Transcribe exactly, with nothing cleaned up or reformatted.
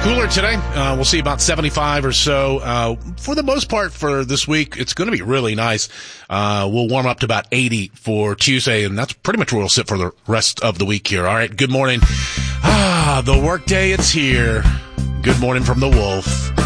Cooler today. Uh, we'll see about seventy-five or so. Uh, for the most part for this week, it's going to be really nice. Uh, we'll warm up to about eighty for Tuesday, and that's pretty much where we'll sit for the rest of the week here. All right, good morning. Ah, the workday, it's here. Good morning from the Wolf.